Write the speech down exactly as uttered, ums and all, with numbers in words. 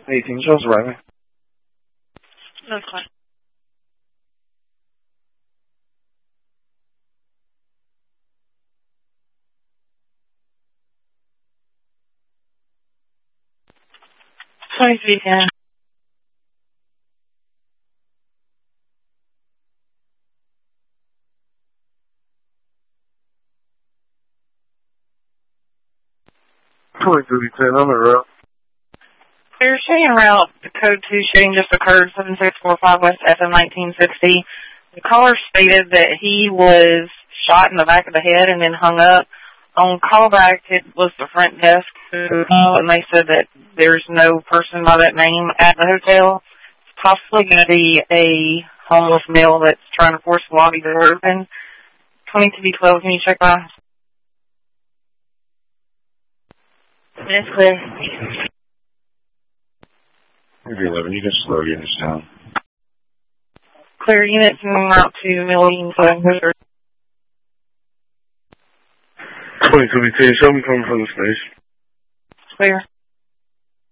Hey, can you show us the right way? That's fine. twenty-three ten. twenty-three ten, I'm in route. Clear, shading route. The code two shading just occurred, seven six four five West F M nineteen sixty. The caller stated that he was shot in the back of the head and then hung up. On callback, it was the front desk who called, and they said that there's no person by that name at the hotel. It's possibly going to be a homeless male that's trying to force the lobby door open. twenty-two twelve, can you check by? It's clear. Maybe eleven, you can slow units down. Clear units en route to Million Seven. twenty-two ten, show me coming from the station. Clear.